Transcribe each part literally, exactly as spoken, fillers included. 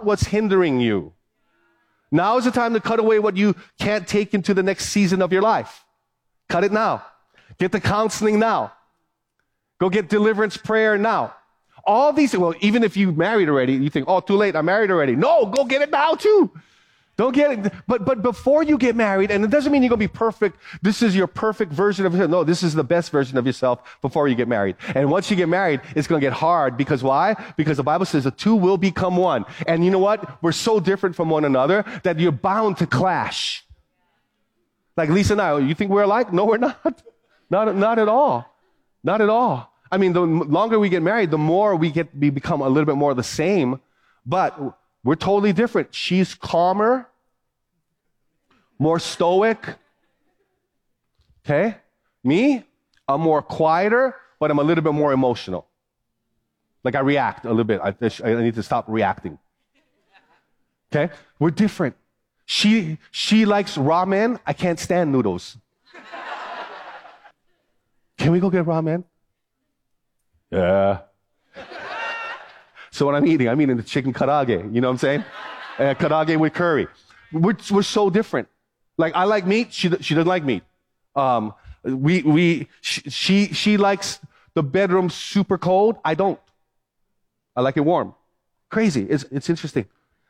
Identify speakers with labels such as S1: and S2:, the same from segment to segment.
S1: out what's hindering you. Now is the time to cut away what you can't take into the next season of your life. Cut it now. Get the counseling now. Go get deliverance prayer now. All these, well, even if you married already, you think, oh, too late, I'm married already. No, go get it now too. Don't get it. But but before you get married, and it doesn't mean you're going to be perfect. This is your perfect version of yourself. No, this is the best version of yourself before you get married. And once you get married, it's going to get hard. Because why? Because the Bible says the two will become one. And you know what? We're so different from one another that you're bound to clash. Like Lisa and I, you think we're alike? No, we're not. Not, not at all. Not at all. I mean, the longer we get married, the more we get we become a little bit more the same. But we're totally different. She's calmer, more stoic. Okay? Me, I'm more quieter, but I'm a little bit more emotional. Like I react a little bit. I, I need to stop reacting. Okay? We're different. She, she likes ramen. I can't stand noodles. Can we go get ramen? Yeah. So when I'm eating, I'm eating the chicken karaage. You know what I'm saying? Uh, karaage with curry. We're, we're so different. Like I like meat. She she doesn't like meat. Um, we we she she likes the bedroom super cold. I don't. I like it warm. Crazy. It's it's interesting.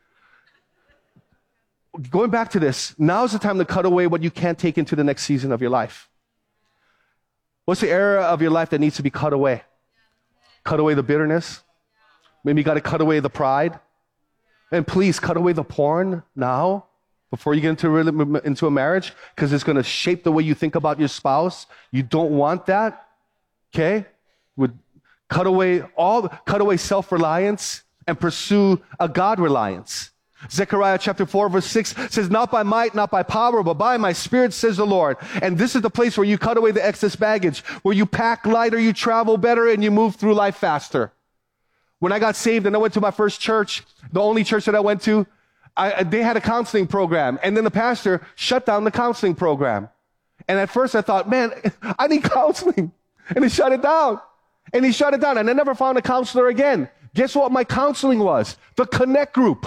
S1: Going back to this, now's the time to cut away what you can't take into the next season of your life. What's the area of your life that needs to be cut away? Cut away the bitterness. Maybe you got to cut away the pride. And please cut away the porn now before you get into a, into a marriage, because it's going to shape the way you think about your spouse. You don't want that. Okay? Would cut away all cut away self-reliance and pursue a God-reliance. Zechariah chapter four verse six says, not by might, not by power, but by my spirit, says the Lord. And this is the place where you cut away the excess baggage, where you pack lighter, you travel better, and you move through life faster. When I got saved and I went to my first church, the only church that I went to, I, they had a counseling program. And then the pastor shut down the counseling program. And at first I thought, man, I need counseling. And he shut it down. And he shut it down. And I never found a counselor again. Guess what my counseling was? The Connect group.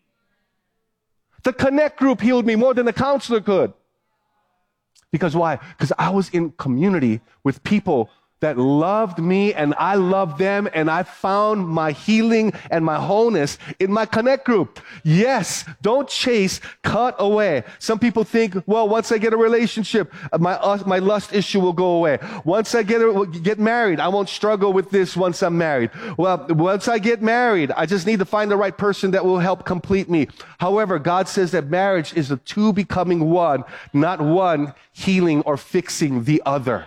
S1: The Connect group healed me more than the counselor could. Because why? Because I was in community with people that loved me and I loved them, and I found my healing and my wholeness in my Connect group. Yes, don't chase, cut away. Some people think, well, once I get a relationship, my uh, my lust issue will go away. Once I get a, get married, I won't struggle with this once I'm married. Well, once I get married, I just need to find the right person that will help complete me. However, God says that marriage is the two becoming one, not one healing or fixing the other.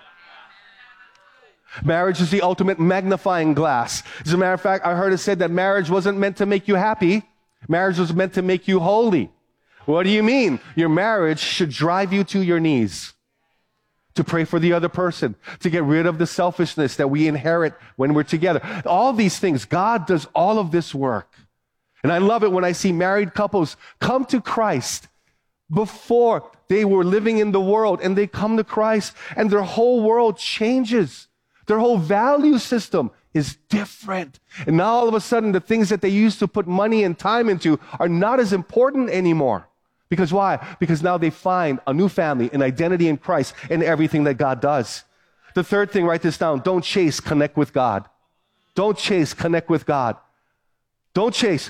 S1: Marriage is the ultimate magnifying glass. As a matter of fact, I heard it said that marriage wasn't meant to make you happy. Marriage was meant to make you holy. What do you mean? Your marriage should drive you to your knees to pray for the other person, to get rid of the selfishness that we inherit when we're together. All these things, God does all of this work. And I love it when I see married couples come to Christ before they were living in the world, and they come to Christ and their whole world changes. Their whole value system is different. And now all of a sudden, the things that they used to put money and time into are not as important anymore. Because why? Because now they find a new family, an identity in Christ, and everything that God does. The third thing, write this down. Don't chase, connect with God. Don't chase, connect with God. Don't chase.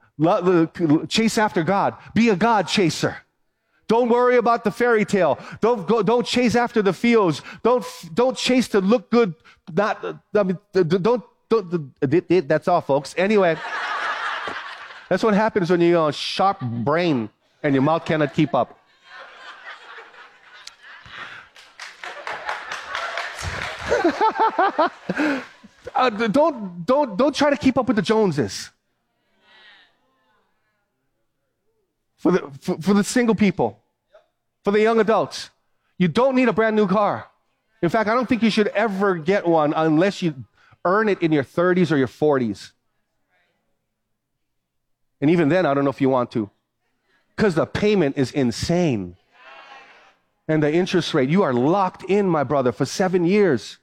S1: Chase after God. Be a God chaser. Don't worry about the fairy tale. Don't go, don't chase after the fields. Don't don't chase to look good. Not I mean, don't don't. That's all, folks. Anyway, that's what happens when you're on sharp brain and your mouth cannot keep up. uh, don't don't don't try to keep up with the Joneses. For the, for, for the single people, for the young adults, you don't need a brand new car. In fact, I don't think you should ever get one unless you earn it in your thirties or your forties. And even then, I don't know if you want to, because the payment is insane. And the interest rate, you are locked in, my brother, for seven years.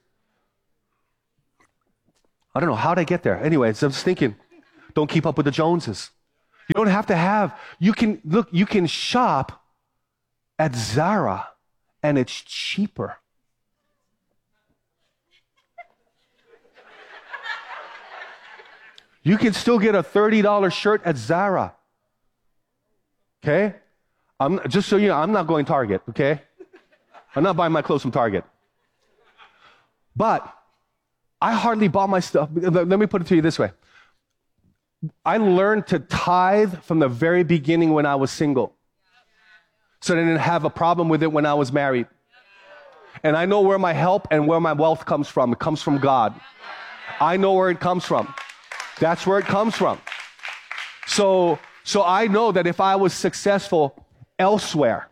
S1: I don't know how to get there. Anyways, I was thinking, don't keep up with the Joneses. You don't have to have, you can, look, you can shop at Zara and it's cheaper. You can still get a thirty dollar shirt at Zara. Okay? I'm, just so you know, I'm not going Target, okay? I'm not buying my clothes from Target. But I hardly bought my stuff. Let me put it to you this way. I learned to tithe from the very beginning when I was single. So I didn't have a problem with it when I was married. And I know where my help and where my wealth comes from. It comes from God. I know where it comes from. That's where it comes from. So, so I know that if I was successful elsewhere,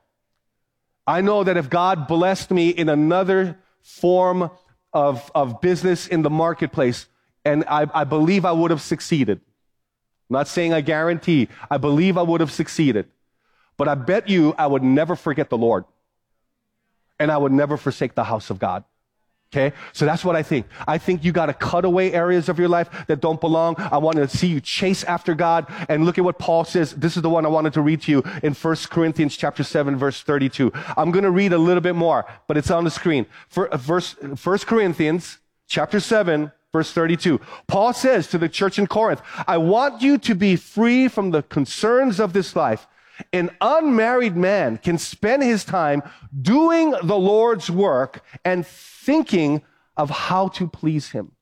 S1: I know that if God blessed me in another form of, of business in the marketplace, and I, I believe I would have succeeded. I'm not saying I guarantee. I believe I would have succeeded. But I bet you I would never forget the Lord. And I would never forsake the house of God. Okay? So that's what I think. I think you got to cut away areas of your life that don't belong. I want to see you chase after God. And look at what Paul says. This is the one I wanted to read to you in First Corinthians chapter seven, verse thirty-two. I'm going to read a little bit more, but it's on the screen. For, uh, verse, First Corinthians chapter seven, verse thirty-two. Paul says to the church in Corinth, I want you to be free from the concerns of this life. An unmarried man can spend his time doing the Lord's work and thinking of how to please him.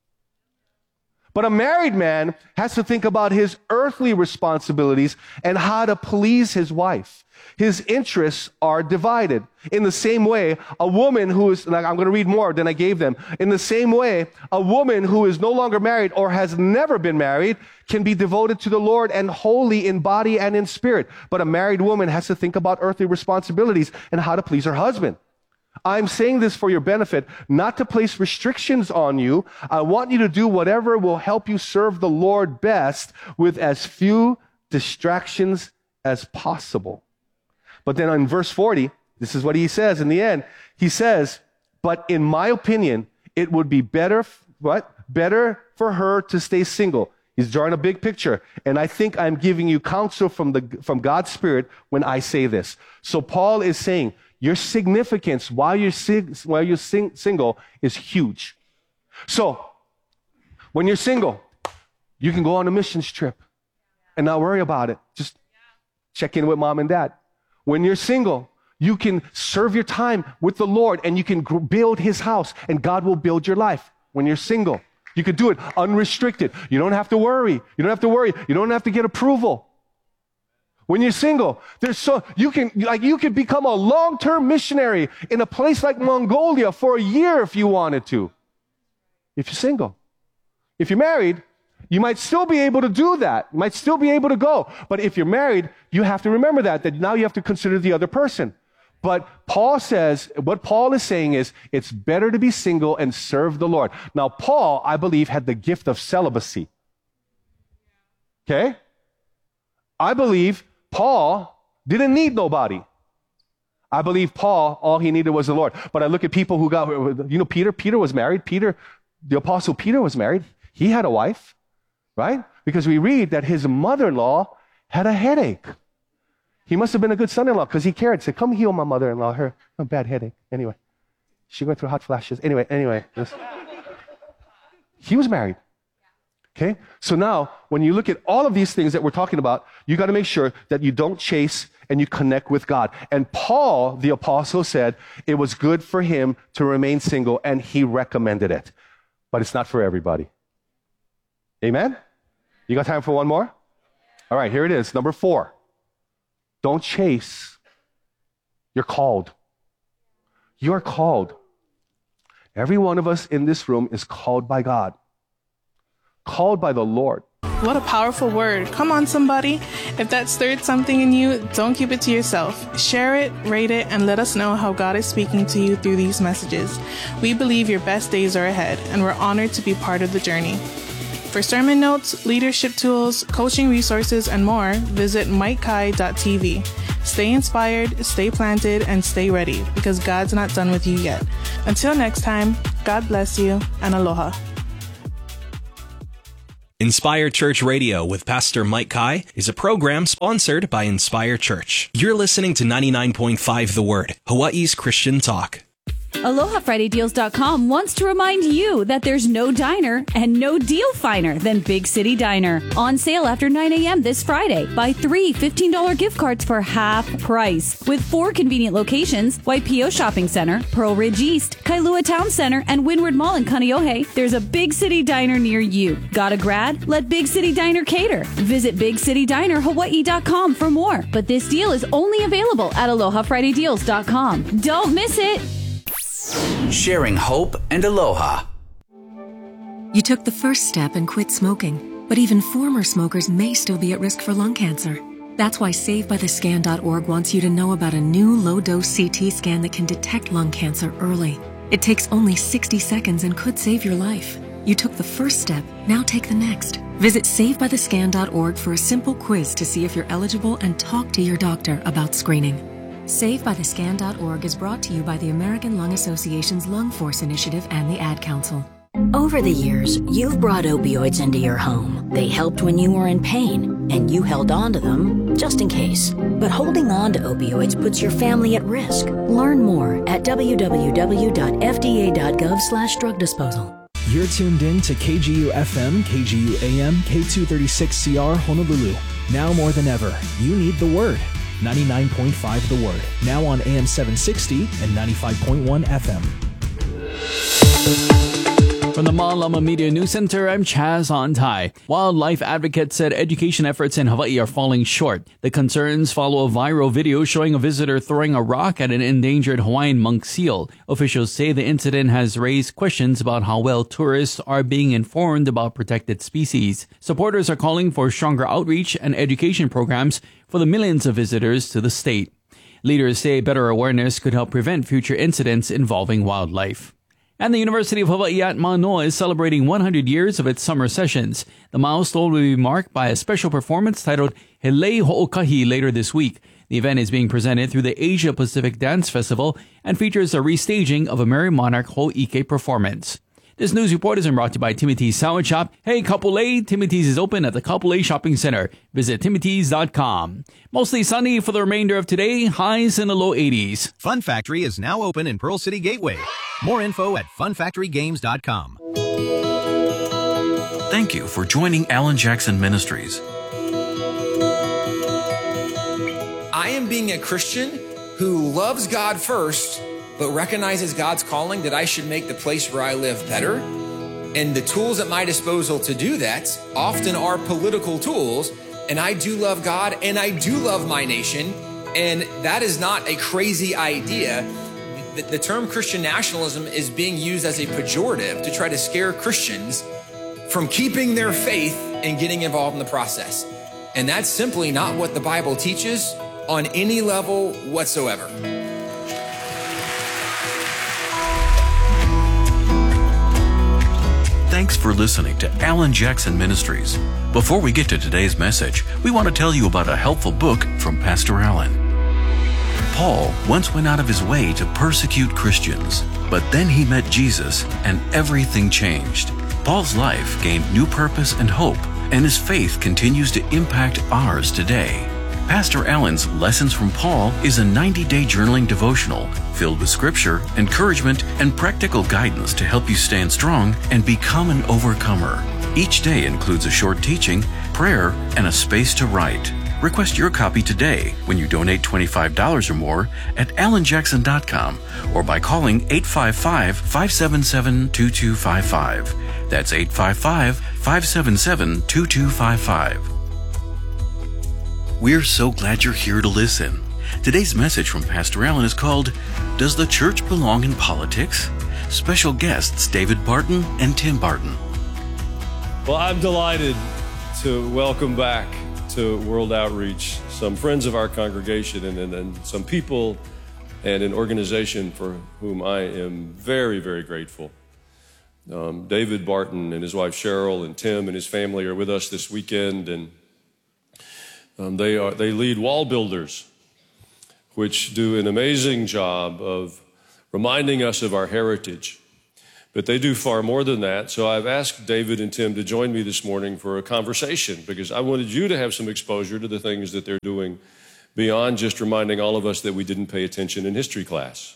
S1: But a married man has to think about his earthly responsibilities and how to please his wife. His interests are divided. In the same way, a woman who is, like I'm going to read more than I gave them. In the same way, a woman who is no longer married or has never been married can be devoted to the Lord and holy in body and in spirit. But a married woman has to think about earthly responsibilities and how to please her husband. I'm saying this for your benefit, not to place restrictions on you. I want you to do whatever will help you serve the Lord best with as few distractions as possible. But then in verse forty, this is what he says in the end. He says, but in my opinion, it would be better, what? Better for her to stay single. He's drawing a big picture. And I think I'm giving you counsel from the, from God's Spirit when I say this. So Paul is saying, your significance while you're, sing, while you're sing, single is huge. So, when you're single, you can go on a missions trip and not worry about it. Just check in with mom and dad. When you're single, you can serve your time with the Lord and you can gr- build his house and God will build your life. When you're single, you can do it unrestricted. You don't have to worry. You don't have to worry. You don't have to get approval. When you're single, there's so you can like you could become a long-term missionary in a place like Mongolia for a year if you wanted to. If you're single. If you're married, you might still be able to do that. You might still be able to go. But if you're married, you have to remember that, that now you have to consider the other person. But Paul says, what Paul is saying is, it's better to be single and serve the Lord. Now, Paul, I believe, had the gift of celibacy. Okay? I believe Paul didn't need nobody. I believe Paul, all he needed was the Lord. But I look at people who got, you know, Peter, Peter was married. Peter, the apostle Peter was married. He had a wife, right? Because we read that his mother-in-law had a headache. He must have been a good son-in-law because he cared. Said, come heal my mother-in-law. Her a bad headache. Anyway, she went through hot flashes. Anyway, anyway. This. He was married. Okay? So now, when you look at all of these things that we're talking about, you got to make sure that you don't chase and you connect with God. And Paul, the apostle, said it was good for him to remain single, and he recommended it. But it's not for everybody. Amen? You got time for one more? All right, here it is. Number four. Don't chase. You're called. You are called. Every one of us in this room is called by God. Called by the Lord.
S2: What a powerful word. Come on, somebody. If that stirred something in you, don't keep it to yourself. Share it, rate it, and let us know how God is speaking to you through these messages. We believe your best days are ahead, and we're honored to be part of the journey. For sermon notes, leadership tools, coaching resources, and more, visit mike kai dot t v. Stay inspired, stay planted, and stay ready, because God's not done with you yet. Until next time, God bless you, and aloha.
S3: Inspire Church Radio with Pastor Mike Kai is a program sponsored by Inspire Church. You're listening to ninety-nine point five The Word, Hawaii's Christian talk.
S4: Aloha Friday Deals dot com wants to remind you that there's no diner and no deal finer than Big City Diner. On sale after nine a.m. this Friday. Buy three fifteen dollars gift cards for half price. With four convenient locations, Waipio Shopping Center, Pearl Ridge East, Kailua Town Center, and Windward Mall in Kaneohe, there's a Big City Diner near you. Got a grad? Let Big City Diner cater. Visit Big City Diner Hawaii dot com for more. But this deal is only available at Aloha Friday Deals dot com. Don't miss it!
S5: Sharing hope and aloha.
S6: You took the first step and quit smoking, but even former smokers may still be at risk for lung cancer. That's why Save By The Scan dot org wants you to know about a new low-dose C T scan that can detect lung cancer early. It takes only sixty seconds and could save your life. You took the first step, now take the next. Visit Save By The Scan dot org for a simple quiz to see if you're eligible and talk to your doctor about screening. Save By The Scan dot org is brought to you by the American Lung Association's Lung Force Initiative and the Ad Council.
S7: Over the years, you've brought opioids into your home. They helped when you were in pain, and you held on to them just in case. But holding on to opioids puts your family at risk. Learn more at w w w dot f d a dot gov slash drug disposal.
S8: You're tuned in to K G U F M, K G U A M, K two thirty-six C R Honolulu. Now more than ever, you need the Word. ninety-nine point five The Word. Now on A M seven sixty and ninety-five point one F M.
S9: From the Malama Media News Center, I'm Chaz Antai. Wildlife advocates said education efforts in Hawaii are falling short. The concerns follow a viral video showing a visitor throwing a rock at an endangered Hawaiian monk seal. Officials say the incident has raised questions about how well tourists are being informed about protected species. Supporters are calling for stronger outreach and education programs for the millions of visitors to the state. Leaders say better awareness could help prevent future incidents involving wildlife. And the University of Hawaii at Manoa is celebrating one hundred years of its summer sessions. The milestone will be marked by a special performance titled Helei Ho'okahi later this week. The event is being presented through the Asia Pacific Dance Festival and features a restaging of a Merry Monarch Ho'ike performance. This news report is brought to you by Timothy's Sound Shop. Hey, Kapolei! Timothy's is open at the Kapolei Shopping Center. Visit timothy's dot com. Mostly sunny for the remainder of today. Highs in the low eighties.
S10: Fun Factory is now open in Pearl City Gateway. More info at fun factory games dot com.
S11: Thank you for joining Alan Jackson Ministries.
S12: I am being a Christian who loves God first, but recognizes God's calling that I should make the place where I live better. And the tools at my disposal to do that often are political tools. And I do love God and I do love my nation. And that is not a crazy idea. The, the term Christian nationalism is being used as a pejorative to try to scare Christians from keeping their faith and getting involved in the process. And that's simply not what the Bible teaches on any level whatsoever.
S11: Thanks for listening to Alan Jackson Ministries. Before we get to today's message, we want to tell you about a helpful book from Pastor Alan. Paul once went out of his way to persecute Christians, but then he met Jesus and everything changed. Paul's life gained new purpose and hope, and his faith continues to impact ours today. Pastor Alan's Lessons from Paul is a ninety-day journaling devotional filled with scripture, encouragement, and practical guidance to help you stand strong and become an overcomer. Each day includes a short teaching, prayer, and a space to write. Request your copy today when you donate twenty-five dollars or more at alan jackson dot com or by calling eight five five, five seven seven, two two five five. That's eight five five, five seven seven, two two five five. We're so glad you're here to listen. Today's message from Pastor Alan is called, Does the Church Belong in Politics? Special guests David Barton and Tim Barton.
S13: Well, I'm delighted to welcome back to World Outreach some friends of our congregation and, and, and some people and an organization for whom I am very, very grateful. Um, David Barton and his wife Cheryl and Tim and his family are with us this weekend, and Um, they are they lead Wall Builders, which do an amazing job of reminding us of our heritage, But they do far more than that. So I've asked David and Tim to join me this morning for a conversation because I wanted you to have some exposure to the things that they're doing beyond just reminding all of us that we didn't pay attention in history class.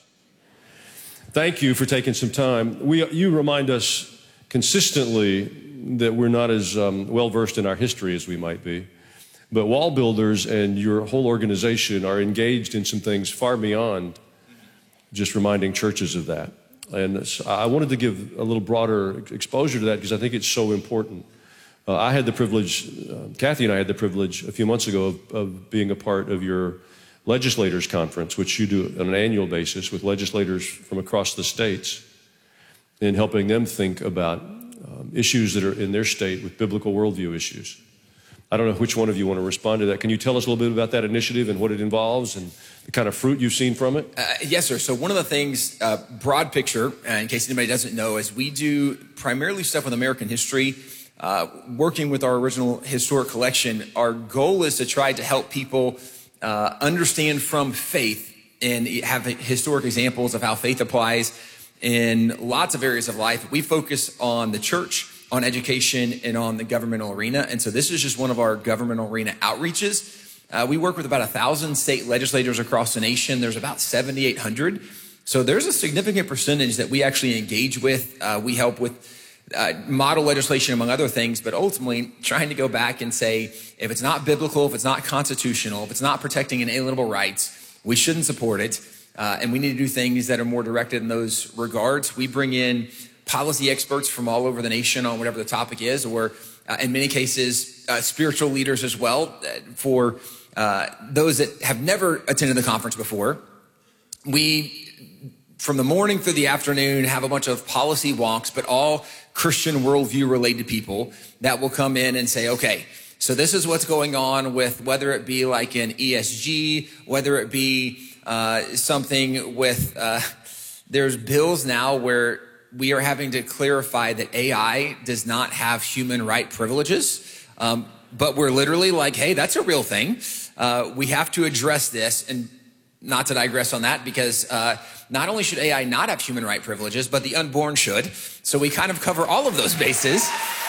S13: Thank you for taking some time. We, you remind us consistently that we're not as um, well-versed in our history as we might be. But Wall Builders and your whole organization are engaged in some things far beyond just reminding churches of that. And so I wanted to give a little broader exposure to that because I think it's so important. Uh, I had the privilege, uh, Kathy and I had the privilege a few months ago of, of being a part of your legislators conference, which you do on an annual basis with legislators from across the states, and helping them think about um, issues that are in their state with biblical worldview issues. I don't know which one of you want to respond to that. Can you tell us a little bit about that initiative and what it involves and the kind of fruit you've seen from it?
S12: Uh, yes, sir. So one of the things, uh, broad picture, uh, in case anybody doesn't know, is we do primarily stuff with American history. Uh, working with our original historic collection, our goal is to try to help people uh, understand from faith and have historic examples of how faith applies in lots of areas of life. We focus on the church, on education, and on the governmental arena. And so this is just one of our governmental arena outreaches. Uh, we work with about a thousand state legislators across the nation. There's about seventy-eight hundred. So there's a significant percentage that we actually engage with. Uh, we help with uh, model legislation, among other things, but ultimately trying to go back and say, if it's not biblical, if it's not constitutional, if it's not protecting inalienable rights, we shouldn't support it. Uh, and we need to do things that are more directed in those regards. We bring in policy experts from all over the nation on whatever the topic is, or uh, in many cases, uh, spiritual leaders as well. Uh, for uh, those that have never attended the conference before, we, from the morning through the afternoon, have a bunch of policy walks, but all Christian worldview related people that will come in and say, okay, so this is what's going on with whether it be like an E S G, whether it be uh, something with, uh, there's bills now where we are having to clarify that A I does not have human right privileges. Um, but we're literally like, hey, that's a real thing. Uh, we have to address this, and not to digress on that, because uh, not only should A I not have human right privileges, but the unborn should. So we kind of cover all of those bases.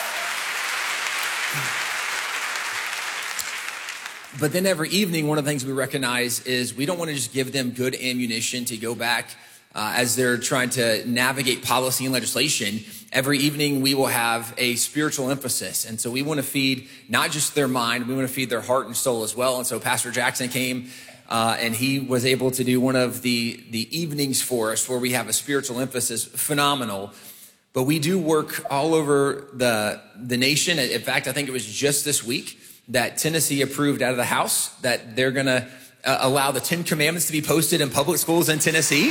S12: But then every evening, one of the things we recognize is we don't want to just give them good ammunition to go back Uh, as they're trying to navigate policy and legislation. Every evening we will have a spiritual emphasis. And so we want to feed not just their mind, we want to feed their heart and soul as well. And so Pastor Jackson came uh, and he was able to do one of the, the evenings for us where we have a spiritual emphasis. Phenomenal. But we do work all over the, the nation. In fact, I think it was just this week that Tennessee approved out of the House that they're going to uh, allow the Ten Commandments to be posted in public schools in Tennessee.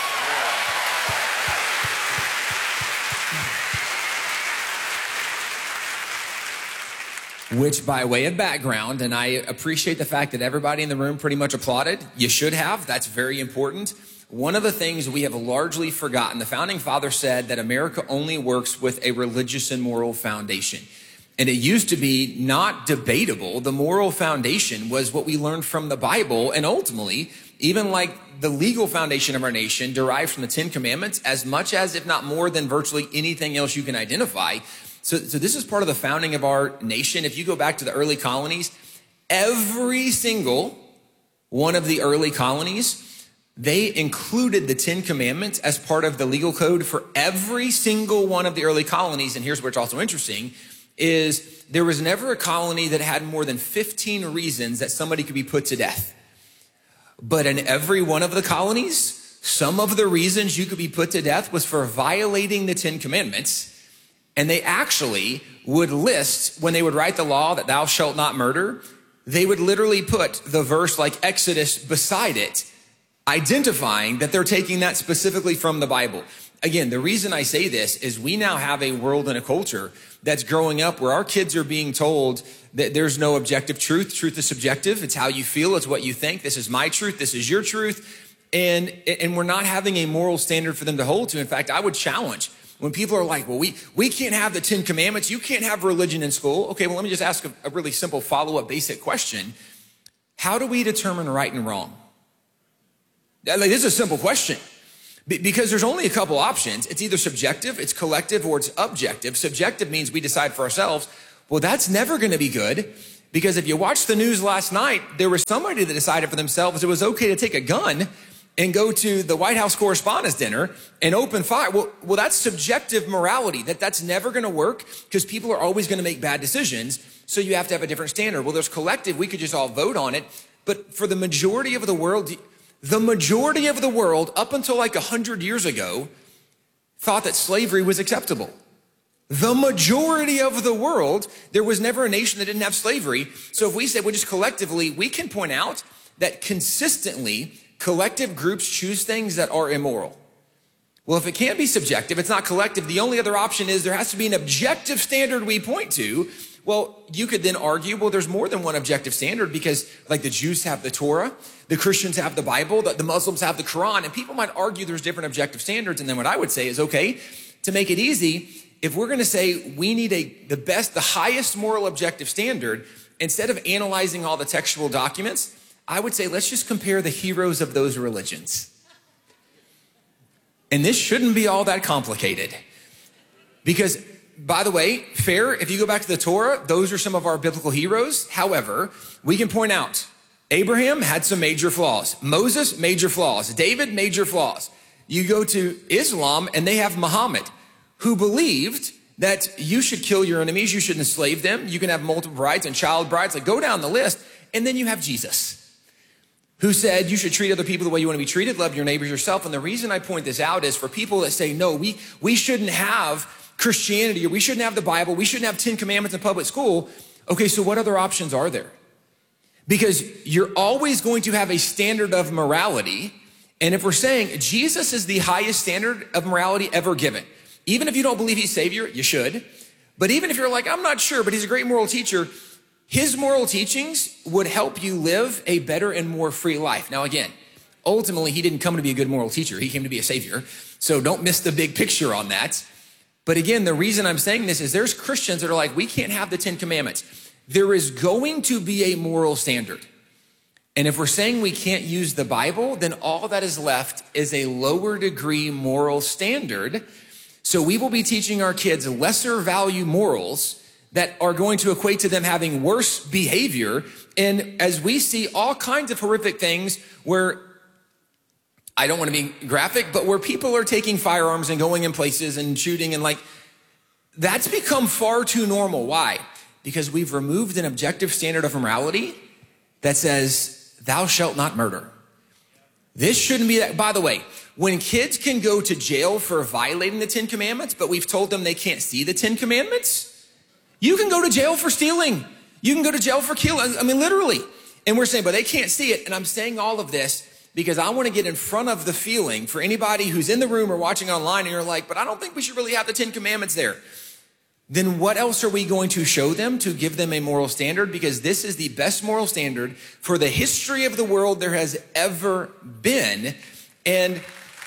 S12: Which, by way of background, and I appreciate the fact that everybody in the room pretty much applauded. You should have. That's very important. One of the things we have largely forgotten, the Founding Fathers said that America only works with a religious and moral foundation. And it used to be not debatable. The moral foundation was what we learned from the Bible, and ultimately, even like the legal foundation of our nation derived from the Ten Commandments, as much as, if not more than virtually anything else you can identify. So, so this is part of the founding of our nation. If you go back to the early colonies, every single one of the early colonies, they included the Ten Commandments as part of the legal code for every single one of the early colonies. And here's where it's also interesting, is there was never a colony that had more than fifteen reasons that somebody could be put to death. But in every one of the colonies, some of the reasons you could be put to death was for violating the Ten Commandments. And they actually would list, when they would write the law that thou shalt not murder, they would literally put the verse like Exodus beside it, identifying that they're taking that specifically from the Bible. Again, the reason I say this is we now have a world and a culture that's growing up where our kids are being told that there's no objective truth. Truth is subjective. It's how you feel. It's what you think. This is my truth. This is your truth. And, and we're not having a moral standard for them to hold to. In fact, I would challenge when people are like, well, we, we can't have the Ten Commandments. You can't have religion in school. Okay, well, let me just ask a, a really simple follow-up basic question. How do we determine right and wrong? Like, this is a simple question. Be- because there's only a couple options. It's either subjective, it's collective, or it's objective. Subjective means we decide for ourselves. Well, that's never going to be good, because if you watched the news last night, there was somebody that decided for themselves it was okay to take a gun and go to the White House Correspondents' Dinner and open fire. Well, well, that's subjective morality. That, that's never going to work, because people are always going to make bad decisions. So you have to have a different standard. Well, there's collective. We could just all vote on it. But for the majority of the world, the majority of the world, up until like a hundred years ago, thought that slavery was acceptable. The majority of the world, there was never a nation that didn't have slavery. So if we say, well, just collectively, we can point out that consistently collective groups choose things that are immoral. Well, if it can't be subjective, it's not collective. The only other option is there has to be an objective standard we point to. Well, you could then argue, well, there's more than one objective standard, because like the Jews have the Torah, the Christians have the Bible, the, the Muslims have the Quran, and people might argue there's different objective standards. And then what I would say is, okay, to make it easy, if we're going to say we need a the best, the highest moral objective standard, instead of analyzing all the textual documents, I would say let's just compare the heroes of those religions. And this shouldn't be all that complicated. Because, by the way, fair, if you go back to the Torah, those are some of our biblical heroes. However, we can point out Abraham had some major flaws. Moses, major flaws. David, major flaws. You go to Islam and they have Muhammad, who believed that you should kill your enemies, you should enslave them, you can have multiple brides and child brides, like go down the list. And then you have Jesus, who said you should treat other people the way you want to be treated, love your neighbors yourself. And the reason I point this out is for people that say, no, we, we shouldn't have Christianity, or we shouldn't have the Bible, we shouldn't have Ten Commandments in public school. Okay, so what other options are there? Because you're always going to have a standard of morality. And if we're saying Jesus is the highest standard of morality ever given, even if you don't believe he's Savior, you should. But even if you're like, I'm not sure, but he's a great moral teacher, his moral teachings would help you live a better and more free life. Now, again, ultimately, he didn't come to be a good moral teacher. He came to be a savior. So don't miss the big picture on that. But again, the reason I'm saying this is there's Christians that are like, we can't have the Ten Commandments. There is going to be a moral standard. And if we're saying we can't use the Bible, then all that is left is a lower degree moral standard. So we will be teaching our kids lesser value morals that are going to equate to them having worse behavior. And as we see all kinds of horrific things where, I don't want to be graphic, but where people are taking firearms and going in places and shooting, and like, that's become far too normal. Why? Because we've removed an objective standard of morality that says, thou shalt not murder. This shouldn't be that. By the way, when kids can go to jail for violating the Ten Commandments, but we've told them they can't see the Ten Commandments, you can go to jail for stealing. You can go to jail for killing. I mean, literally. And we're saying, but they can't see it. And I'm saying all of this because I want to get in front of the feeling for anybody who's in the room or watching online and you're like, but I don't think we should really have the Ten Commandments there. Then what else are we going to show them to give them a moral standard? Because this is the best moral standard for the history of the world there has ever been. And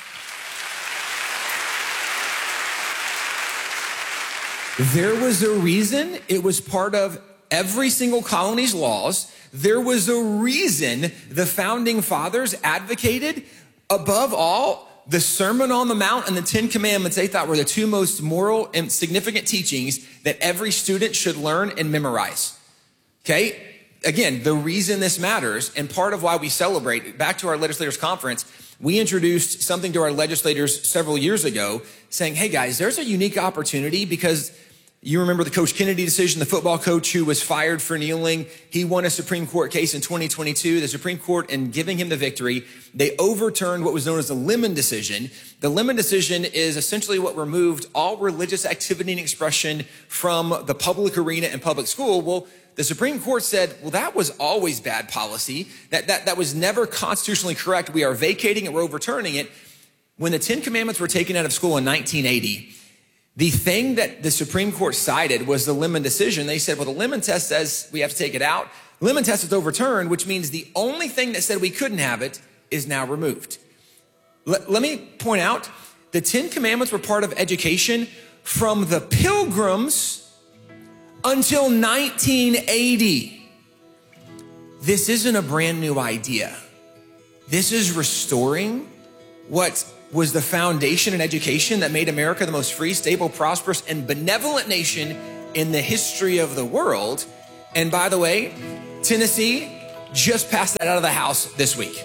S12: there was a reason it was part of every single colony's laws. There was a reason the founding fathers advocated, above all, the Sermon on the Mount and the Ten Commandments they thought were the two most moral and significant teachings that every student should learn and memorize. Okay? Again, the reason this matters, and part of why we celebrate, back to our legislators conference, we introduced something to our legislators several years ago saying, hey guys, there's a unique opportunity because you remember the Coach Kennedy decision, the football coach who was fired for kneeling. He won a Supreme Court case in twenty twenty-two. The Supreme Court, in giving him the victory, they overturned what was known as the Lemon decision. The Lemon decision is essentially what removed all religious activity and expression from the public arena and public school. Well, the Supreme Court said, well, that was always bad policy. That, that, that was never constitutionally correct. We are vacating it. We're overturning it. When the Ten Commandments were taken out of school in nineteen eighty, the thing that the Supreme Court cited was the Lemon decision. They said, well, the Lemon test says we have to take it out. The Lemon test is overturned, which means the only thing that said we couldn't have it is now removed. Let, let me point out, the Ten Commandments were part of education from the Pilgrims until nineteen eighty. This isn't a brand new idea. This is restoring what was the foundation and education that made America the most free, stable, prosperous, and benevolent nation in the history of the world. And by the way, Tennessee just passed that out of the House this week.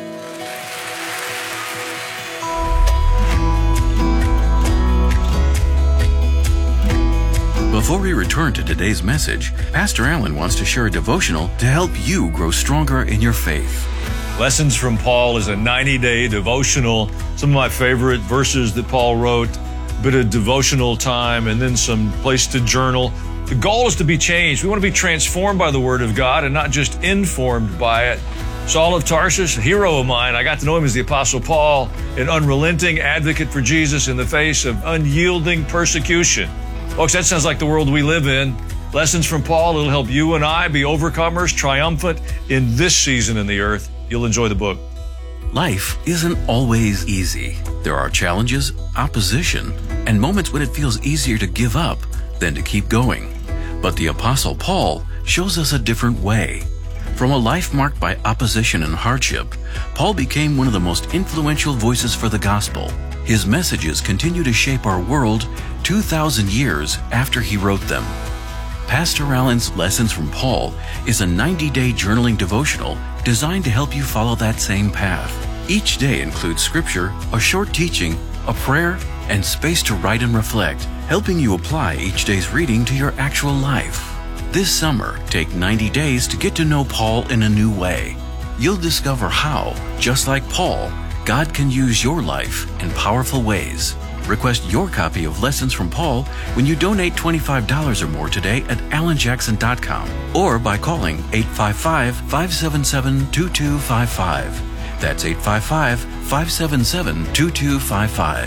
S11: Before we return to today's message, Pastor Allen wants to share a devotional to help you grow stronger in your faith.
S14: Lessons from Paul is a ninety-day devotional. Some of my favorite verses that Paul wrote, a bit of devotional time, and then some place to journal. The goal is to be changed. We want to be transformed by the Word of God and not just informed by it. Saul of Tarsus, a hero of mine. I got to know him as the Apostle Paul, an unrelenting advocate for Jesus in the face of unyielding persecution. Folks, that sounds like the world we live in. Lessons from Paul, it'll help you and I be overcomers, triumphant in this season in the earth. You'll enjoy the book.
S11: Life isn't always easy. There are challenges, opposition, and moments when it feels easier to give up than to keep going. But the Apostle Paul shows us a different way. From a life marked by opposition and hardship, Paul became one of the most influential voices for the gospel. His messages continue to shape our world two thousand years after he wrote them. Pastor Allen's Lessons from Paul is a ninety-day journaling devotional designed to help you follow that same path. Each day includes scripture, a short teaching, a prayer, and space to write and reflect, helping you apply each day's reading to your actual life. This summer, take ninety days to get to know Paul in a new way. You'll discover how, just like Paul, God can use your life in powerful ways. Request your copy of Lessons from Paul when you donate twenty-five dollars or more today at alan jackson dot com or by calling eight five five, five seven seven, two two five five. That's eight five five, five seven seven, two two five five.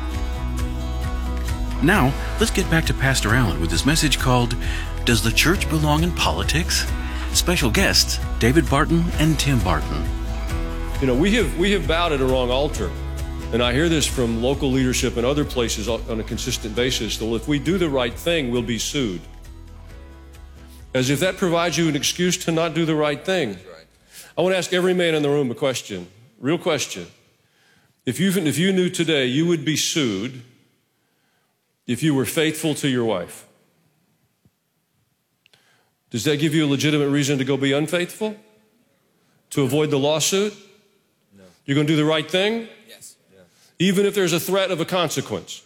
S11: Now, let's get back to Pastor Allen with his message called, Does the Church Belong in Politics? Special guests, David Barton and Tim Barton.
S13: You know, we have we have bowed at a wrong altar. And I hear this from local leadership and other places on a consistent basis. Well, if we do the right thing, we'll be sued. As if that provides you an excuse to not do the right thing. I want to ask every man in the room a question, real question. If you, if you knew today you would be sued if you were faithful to your wife, does that give you a legitimate reason to go be unfaithful? To avoid the lawsuit? No. You're going to do the right thing?
S12: Yes.
S13: Even if there's a threat of a consequence?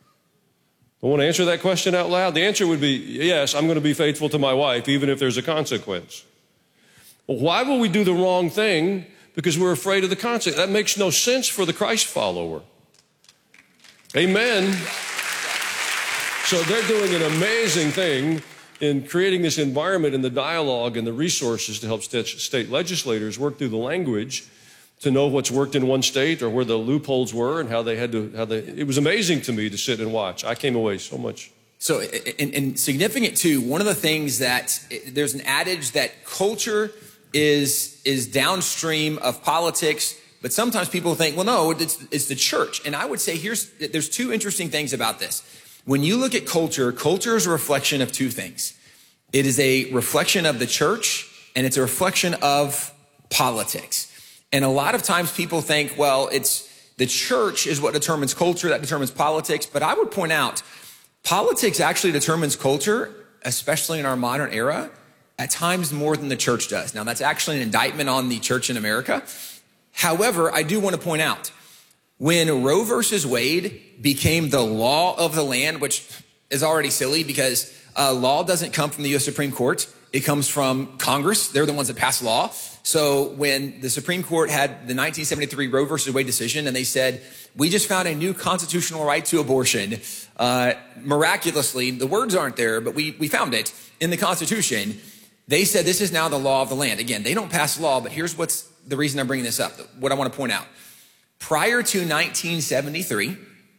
S13: I want to answer that question out loud. The answer would be, yes, I'm going to be faithful to my wife, even if there's a consequence. Well, why will we do the wrong thing? Because we're afraid of the consequence. That makes no sense for the Christ follower. Amen. So they're doing an amazing thing in creating this environment and the dialogue and the resources to help state legislators work through the language to know what's worked in one state or where the loopholes were and how they had to, how they, it was amazing to me to sit and watch. I came away so much.
S12: So, and, and significant too, one of the things that, there's an adage that culture is, is downstream of politics, but sometimes people think, well, no, it's, it's the church. And I would say here's, there's two interesting things about this. When you look at culture, culture is a reflection of two things. It is a reflection of the church and it's a reflection of politics. And a lot of times people think, well, it's the church is what determines culture, that determines politics. But I would point out, politics actually determines culture, especially in our modern era, at times more than the church does. Now, that's actually an indictment on the church in America. However, I do want to point out, when Roe versus Wade became the law of the land, which is already silly because uh, law doesn't come from the U S Supreme Court. It comes from Congress. They're the ones that pass law. So when the Supreme Court had the nineteen seventy-three Roe versus Wade decision and they said, we just found a new constitutional right to abortion, uh, miraculously, the words aren't there, but we, we found it in the Constitution. They said this is now the law of the land. Again, they don't pass law, but here's what's the reason I'm bringing this up, what I want to point out. Prior to nineteen seventy-three,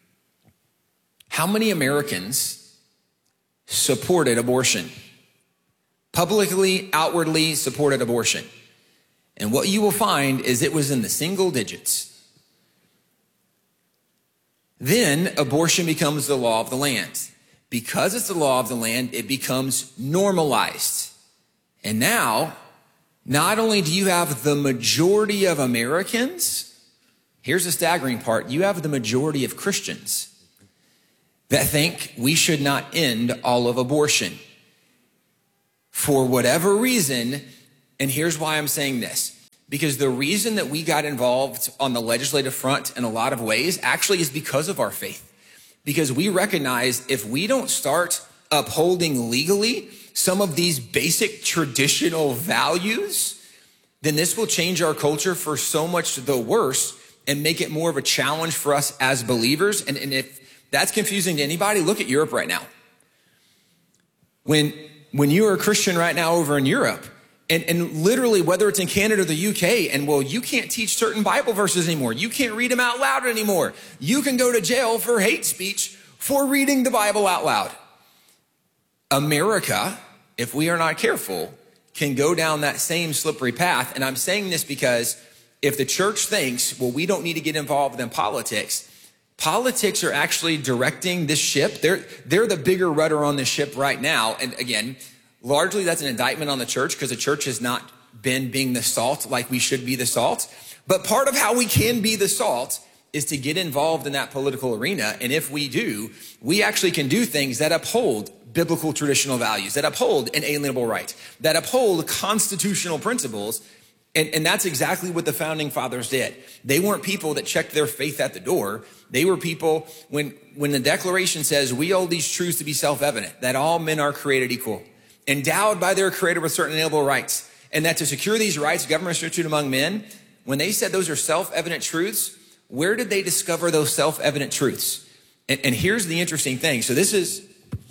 S12: how many Americans supported abortion? Publicly, outwardly supported abortion. And what you will find is it was in the single digits. Then abortion becomes the law of the land. Because it's the law of the land, it becomes normalized. And now, not only do you have the majority of Americans, Here's the staggering part. You have the majority of Christians that think we should not end all of abortion for whatever reason. And here's why I'm saying this. Because the reason that we got involved on the legislative front in a lot of ways actually is because of our faith. Because we recognize if we don't start upholding legally some of these basic traditional values, then this will change our culture for so much the worse and make it more of a challenge for us as believers. And, and if that's confusing to anybody, look at Europe right now. When, when you are a Christian right now over in Europe, And, and literally, whether it's in Canada or the U K, and well, you can't teach certain Bible verses anymore. You can't read them out loud anymore. You can go to jail for hate speech for reading the Bible out loud. America, if we are not careful, can go down that same slippery path. And I'm saying this because if the church thinks, well, we don't need to get involved in politics, politics are actually directing this ship. They're, they're the bigger rudder on the ship right now. And again, largely, that's an indictment on the church because the church has not been being the salt like we should be the salt. But part of how we can be the salt is to get involved in that political arena. And if we do, we actually can do things that uphold biblical traditional values, that uphold inalienable right, that uphold constitutional principles. And, and that's exactly what the founding fathers did. They weren't people that checked their faith at the door. They were people, when, when the Declaration says, we hold these truths to be self-evident, that all men are created equal, endowed by their creator with certain inalienable rights, and that to secure these rights, government is instituted among men. When they said those are self-evident truths, where did they discover those self-evident truths? And, and here's the interesting thing. So this is,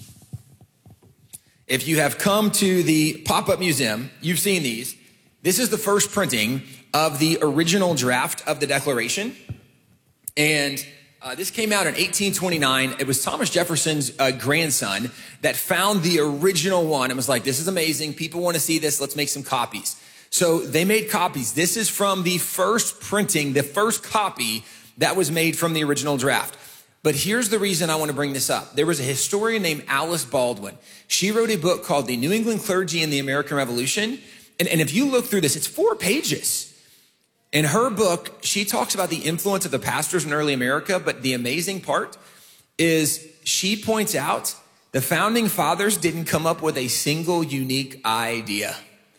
S12: if you have come to the pop-up museum, you've seen these. This is the first printing of the original draft of the Declaration. And Uh, this came out in eighteen twenty-nine. It was Thomas Jefferson's uh, grandson that found the original one and was like, this is amazing. People want to see this. Let's make some copies. So they made copies. This is from the first printing, the first copy that was made from the original draft. But here's the reason I want to bring this up. There was a historian named Alice Baldwin. She wrote a book called The New England Clergy and the American Revolution. And, and if you look through this, it's four pages. In her book, she talks about the influence of the pastors in early America, but the amazing part is she points out the founding fathers didn't come up with a single unique idea.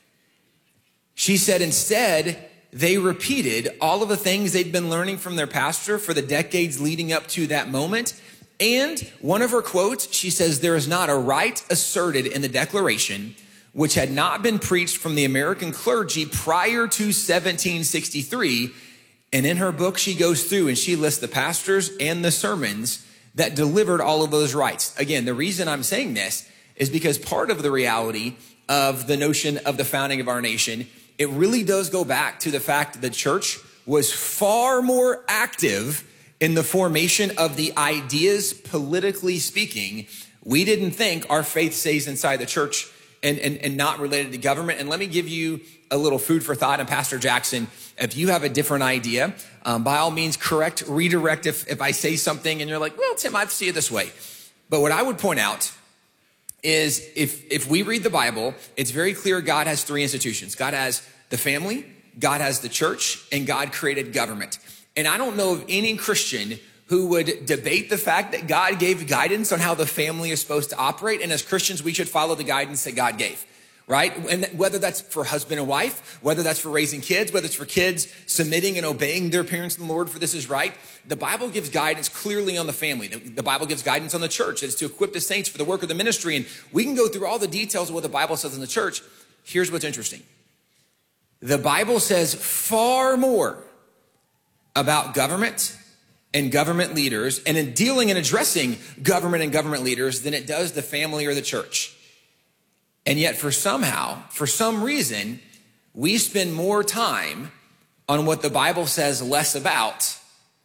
S12: She said instead, they repeated all of the things they'd been learning from their pastor for the decades leading up to that moment. And one of her quotes, she says, there is not a right asserted in the Declaration which had not been preached from the American clergy prior to seventeen sixty-three. And in her book, she goes through and she lists the pastors and the sermons that delivered all of those rights. Again, the reason I'm saying this is because part of the reality of the notion of the founding of our nation, it really does go back to the fact that the church was far more active in the formation of the ideas, politically speaking. We didn't think our faith stays inside the church And, and, and not related to government. And let me give you a little food for thought. And Pastor Jackson, if you have a different idea, um, by all means, correct, redirect if, if I say something and you're like, well, Tim, I see it this way. But what I would point out is if, if we read the Bible, it's very clear God has three institutions. God has the family, God has the church, and God created government. And I don't know of any Christian who would debate the fact that God gave guidance on how the family is supposed to operate. And as Christians, we should follow the guidance that God gave, right? And whether that's for husband and wife, whether that's for raising kids, whether it's for kids submitting and obeying their parents in the Lord for this is right. The Bible gives guidance clearly on the family. The Bible gives guidance on the church. It's to equip the saints for the work of the ministry. And we can go through all the details of what the Bible says in the church. Here's what's interesting. The Bible says far more about government and government leaders, and in dealing and addressing government and government leaders than it does the family or the church. And yet for somehow, for some reason, we spend more time on what the Bible says less about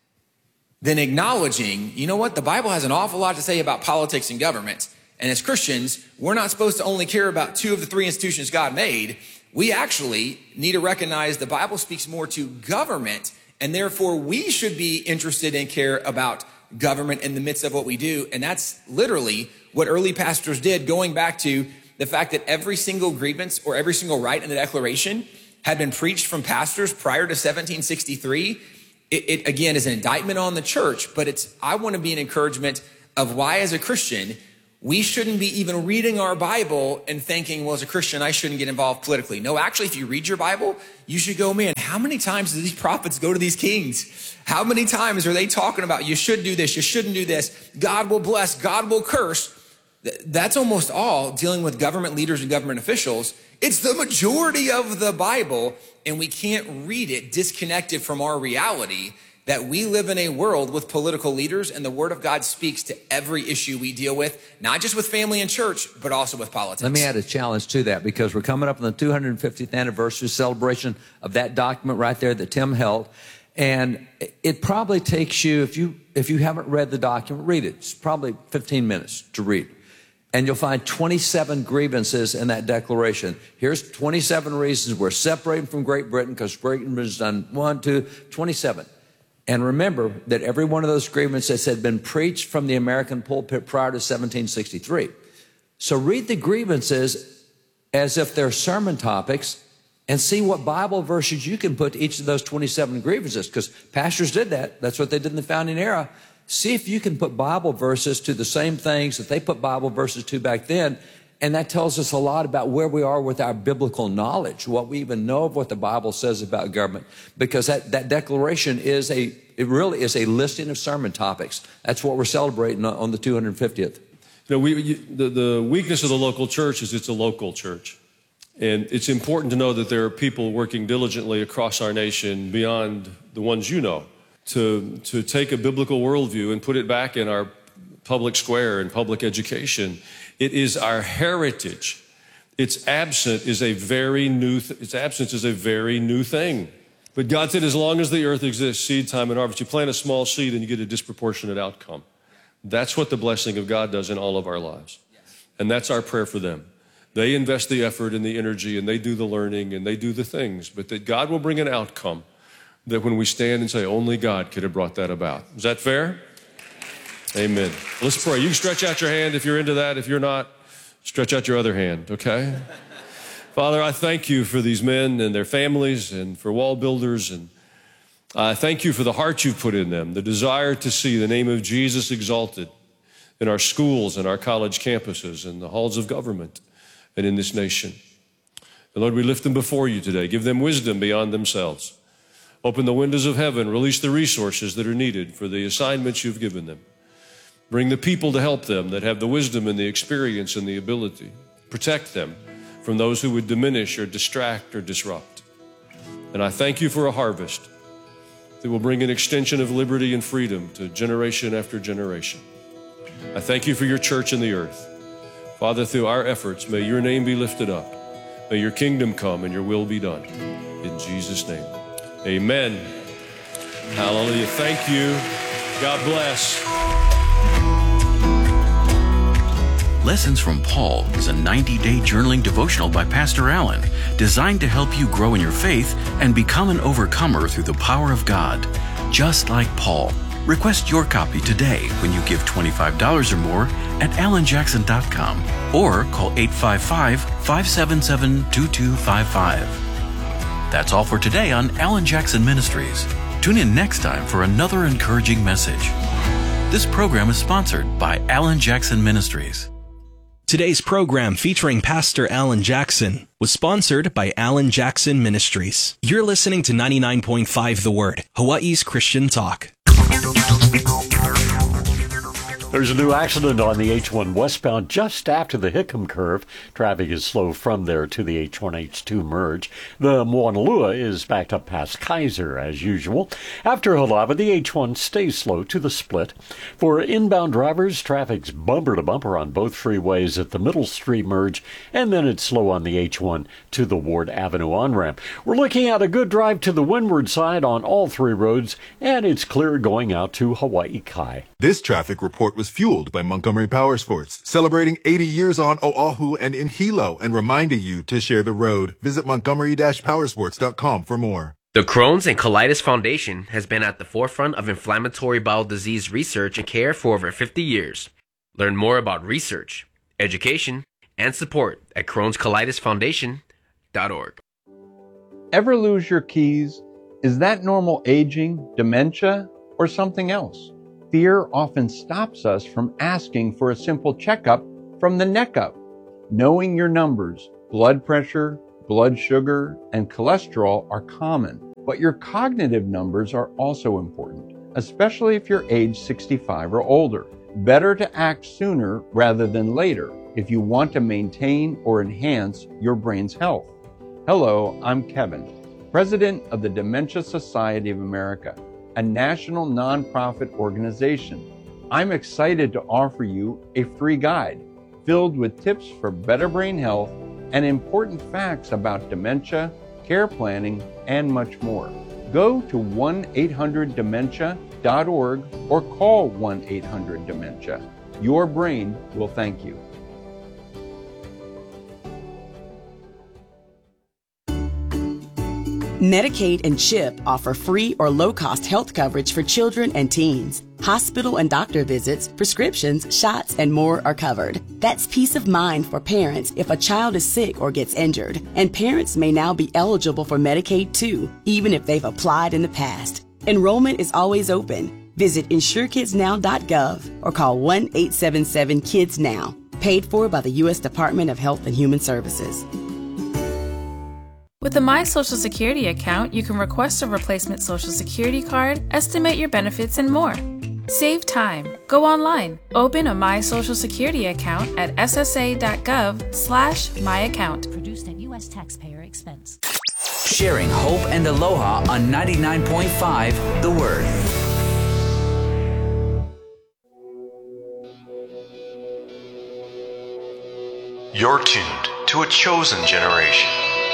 S12: than acknowledging, you know what, the Bible has an awful lot to say about politics and government. And as Christians, we're not supposed to only care about two of the three institutions God made. We actually need to recognize the Bible speaks more to government, and therefore we should be interested and care about government in the midst of what we do. And that's literally what early pastors did, going back to the fact that every single grievance or every single right in the Declaration had been preached from pastors prior to seventeen sixty-three. it, it again is an indictment on the church, but it's, I want to be an encouragement of why as a Christian, we shouldn't be even reading our Bible and thinking, well, as a Christian, I shouldn't get involved politically. No, actually, if you read your Bible, you should go, man, how many times do these prophets go to these kings? How many times are they talking about you should do this, you shouldn't do this, God will bless, God will curse? That's almost all dealing with government leaders and government officials. It's the majority of the Bible, and we can't read it disconnected from our reality that we live in a world with political leaders, and the Word of God speaks to every issue we deal with, not just with family and church, but also with politics.
S15: Let me add a challenge to that, because we're coming up on the two hundred fiftieth anniversary celebration of that document right there that Tim held. And it probably takes you, if you, if you haven't read the document, read it. It's probably fifteen minutes to read. And you'll find twenty-seven grievances in that declaration. Here's twenty-seven reasons we're separating from Great Britain, because Great Britain has done one, two, twenty-seven. And remember that every one of those grievances had been preached from the American pulpit prior to seventeen sixty-three. So read the grievances as if they're sermon topics and see what Bible verses you can put to each of those twenty-seven grievances, because pastors did that. That's what they did in the founding era. See if you can put Bible verses to the same things that they put Bible verses to back then. And that tells us a lot about where we are with our biblical knowledge, what we even know of what the Bible says about government, because that, that declaration is a, it really is a listing of sermon topics. That's what we're celebrating on the two hundred fiftieth.
S13: You know, we, you, the, the weakness of the local church is it's a local church. And it's important to know that there are people working diligently across our nation beyond the ones you know to, to take a biblical worldview and put it back in our public square and public education. It is our heritage. Its absent is a very new, th- its absence is a very new thing. But God said, as long as the earth exists, seed time and harvest, you plant a small seed and you get a disproportionate outcome. That's what the blessing of God does in all of our lives. And that's our prayer for them. They invest the effort and the energy, and they do the learning and they do the things, but that God will bring an outcome that when we stand and say, only God could have brought that about. Is that fair? Amen. Let's pray. You can stretch out your hand if you're into that. If you're not, stretch out your other hand, okay? Father, I thank you for these men and their families and for wall builders. And I thank you for the heart you've put in them, the desire to see the name of Jesus exalted in our schools and our college campuses and the halls of government and in this nation. And Lord, we lift them before you today. Give them wisdom beyond themselves. Open the windows of heaven. Release the resources that are needed for the assignments you've given them. Bring the people to help them that have the wisdom and the experience and the ability. Protect them from those who would diminish or distract or disrupt. And I thank you for a harvest that will bring an extension of liberty and freedom to generation after generation. I thank you for your church in the earth. Father, through our efforts, may your name be lifted up. May your kingdom come and your will be done. In Jesus' name, amen. Hallelujah. Thank you. God bless.
S11: Lessons from Paul is a ninety-day journaling devotional by Pastor Allen, designed to help you grow in your faith and become an overcomer through the power of God, just like Paul. Request your copy today when you give twenty-five dollars or more at alan jackson dot com or call eight five five, five seven seven, two two five five. That's all for today on Alan Jackson Ministries. Tune in next time for another encouraging message. This program is sponsored by Alan Jackson Ministries.
S3: Today's program featuring Pastor Alan Jackson was sponsored by Alan Jackson Ministries. You're listening to ninety-nine point five The Word, Hawaii's Christian Talk.
S16: There's a new accident on the H one westbound just after the Hickam curve. Traffic is slow from there to the H one H two merge. The Moanalua is backed up past Kaiser as usual. After Halava, the H one stays slow to the split. For inbound drivers, traffic's bumper to bumper on both freeways at the Middle Street merge, and then it's slow on the H one to the Ward Avenue on-ramp. We're looking at a good drive to the windward side on all three roads, and it's clear going out to Hawaii Kai.
S17: This traffic report was fueled by Montgomery Power Sports, celebrating eighty years on Oahu and in Hilo, and reminding you to share the road. Visit montgomery dash powersports dot com for more.
S18: The Crohn's and Colitis Foundation has been at the forefront of inflammatory bowel disease research and care for over fifty years. Learn more about research, education, and support at crohns colitis foundation dot org.
S19: Ever lose your keys Is that normal aging, dementia, or something else? Fear often stops us from asking for a simple checkup from the neck up. Knowing your numbers, blood pressure, blood sugar, and cholesterol are common, but your cognitive numbers are also important, especially if you're age sixty-five or older. Better to act sooner rather than later if you want to maintain or enhance your brain's health. Hello, I'm Kevin, President of the Dementia Society of America, a national nonprofit organization. I'm excited to offer you a free guide filled with tips for better brain health and important facts about dementia, care planning, and much more. Go to one eight hundred dementia dot org or call one eight hundred dementia. Your brain will thank you.
S20: Medicaid and CHIP offer free or low-cost health coverage for children and teens. Hospital and doctor visits, prescriptions, shots, and more are covered. That's peace of mind for parents if a child is sick or gets injured. And parents may now be eligible for Medicaid too, even if they've applied in the past. Enrollment is always open. Visit insure kids now dot gov or call one eight seven seven kids now. Paid for by the U S Department of Health and Human Services.
S21: With a My Social Security account, you can request a replacement Social Security card, estimate your benefits, and more. Save time. Go online. Open a My Social Security account at S S A dot gov slash my account.
S22: Produced at U S taxpayer expense.
S5: Sharing hope and aloha on ninety-nine point five The Word.
S23: You're tuned to a chosen generation.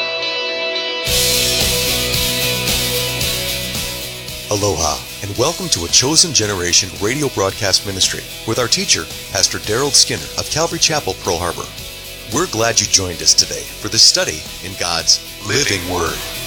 S23: Aloha, and welcome to a Chosen Generation radio broadcast ministry with our teacher, Pastor Daryl Skinner of Calvary Chapel, Pearl Harbor. We're glad you joined us today for this study in God's living Word.